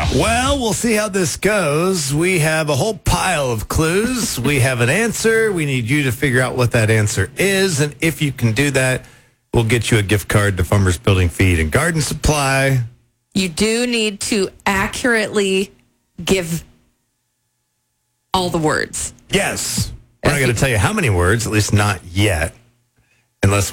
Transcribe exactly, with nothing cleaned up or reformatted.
Well, we'll see how this goes. We have a whole pile of clues. We have an answer. We need you to figure out what that answer is. And if you can do that, we'll get you a gift card to Farmers Building Feed and Garden Supply. You do need to accurately give all the words. Yes. We're not going to tell you how many words, at least not yet, unless